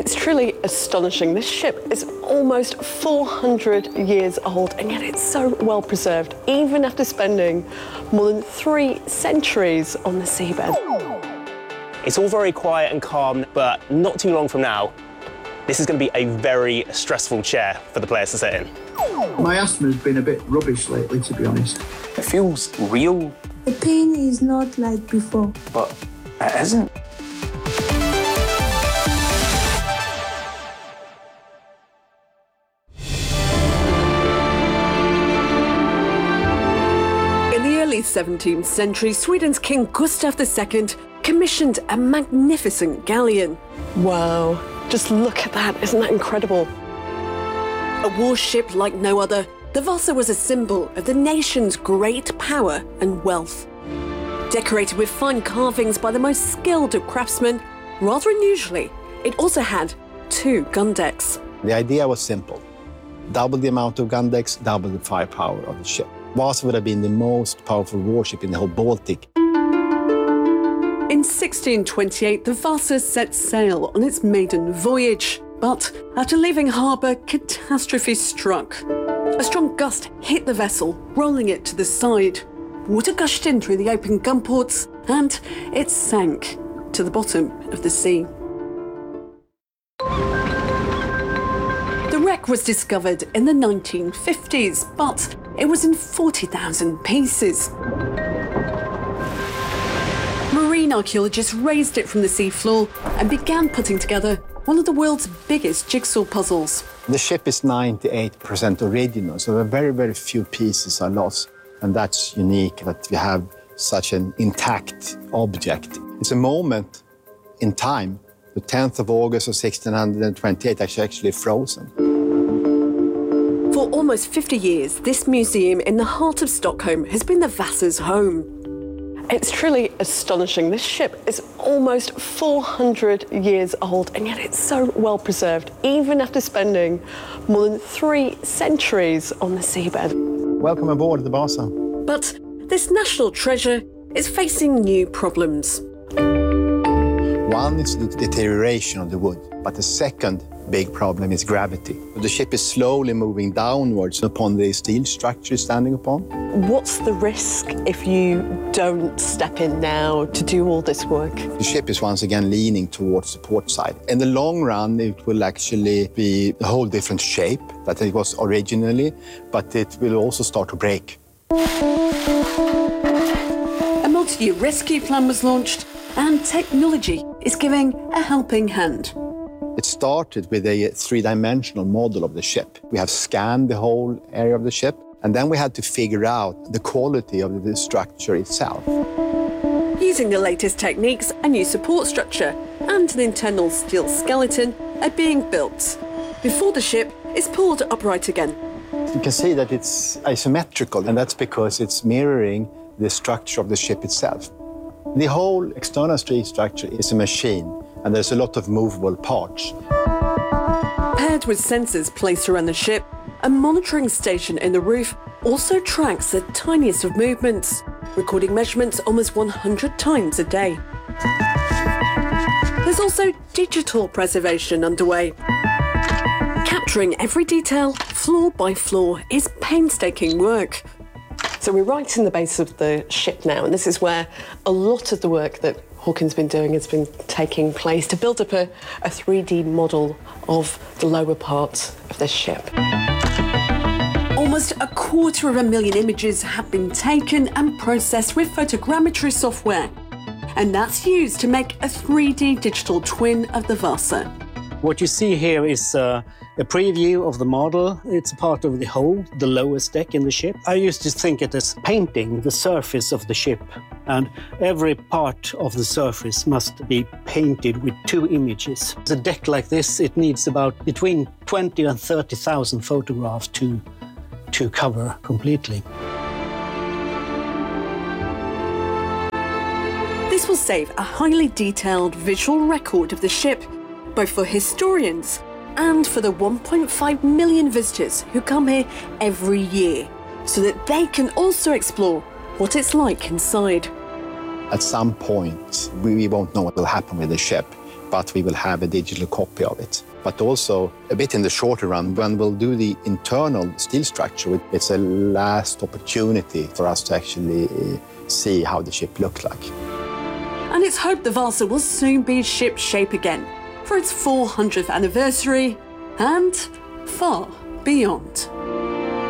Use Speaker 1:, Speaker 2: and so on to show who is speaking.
Speaker 1: It's truly astonishing. This ship is almost 400 years old, and yet it's so well preserved, even after spending more than 3 centuries on the seabed.
Speaker 2: It's all very quiet and calm, but not too long from now, this is going to be a very stressful chair for the players to sit in.
Speaker 3: My asthma's been a bit rubbish lately, to be honest.
Speaker 4: It feels real.
Speaker 5: The pain is not like before.
Speaker 4: But it isn't.
Speaker 1: In the early 17th century, Sweden's King Gustav II commissioned a magnificent galleon. Wow, just look at that, isn't that incredible? A warship like no other, the Vasa was a symbol of the nation's great power and wealth. Decorated with fine carvings by the most skilled of craftsmen, rather unusually, it also had 2 gun decks.
Speaker 6: The idea was simple. Double the amount of gun decks, double the firepower of the ship. Vasa would have been the most powerful warship in the whole Baltic.
Speaker 1: In 1628, the Vasa set sail on its maiden voyage. But after leaving harbour, catastrophe struck. A strong gust hit the vessel, rolling it to the side. Water gushed in through the open gun ports, and it sank to the bottom of the sea. The wreck was discovered in the 1950s, but it was in 40,000 pieces. Marine archaeologists raised it from the seafloor and began putting together one of the world's biggest jigsaw puzzles.
Speaker 6: The ship is 98% original, so very, very few pieces are lost. And that's unique that we have such an intact object. It's a moment in time. The 10th of August of 1628 is actually frozen.
Speaker 1: For almost 50 years, this museum in the heart of Stockholm has been the Vasa's home. It's truly astonishing. This ship is almost 400 years old, and yet it's so well preserved, even after spending more than 3 centuries on the seabed.
Speaker 6: Welcome aboard the Vasa.
Speaker 1: But this national treasure is facing new problems.
Speaker 6: One is the deterioration of the wood, but the second big problem is gravity. The ship is slowly moving downwards upon the steel structure it's standing upon.
Speaker 1: What's the risk if you don't step in now to do all this work?
Speaker 6: The ship is once again leaning towards the port side. In the long run, it will actually be a whole different shape that it was originally, but it will also start to break.
Speaker 1: A multi-year rescue plan was launched, and technology is giving a helping hand.
Speaker 6: It started with a 3-dimensional model of the ship. We have scanned the whole area of the ship, and then we had to figure out the quality of the structure itself.
Speaker 1: Using the latest techniques, a new support structure and an internal steel skeleton are being built before the ship is pulled upright again.
Speaker 6: You can see that it's asymmetrical, and that's because it's mirroring the structure of the ship itself. The whole external steel structure is a machine, and there's a lot of movable parts.
Speaker 1: Paired with sensors placed around the ship, a monitoring station in the roof also tracks the tiniest of movements, recording measurements almost 100 times a day. There's also digital preservation underway. Capturing every detail, floor by floor, is painstaking work. So we're right in the base of the ship now, and this is where a lot of the work that Håkan's been doing has been taking place to build up a 3D model of the lower part of this ship. Almost 250,000 images have been taken and processed with photogrammetry software, and that's used to make a 3D digital twin of the Vasa.
Speaker 7: What you see here is a preview of the model. It's a part of the hull, the lowest deck in the ship. I used to think it as painting the surface of the ship, and every part of the surface must be painted with 2 images. A deck like this, it needs about between 20 and 30,000 photographs to cover completely.
Speaker 1: This will save a highly detailed visual record of the ship, both for historians and for the 1.5 million visitors who come here every year, so that they can also explore what it's like inside.
Speaker 6: At some point, we won't know what will happen with the ship. but we will have a digital copy of it. But also, a bit in the shorter run, when we'll do the internal steel structure, it's a last opportunity for us to actually see how the ship looked like.
Speaker 1: And it's hoped the Vasa will soon be ship shape again for its 400th anniversary and far beyond.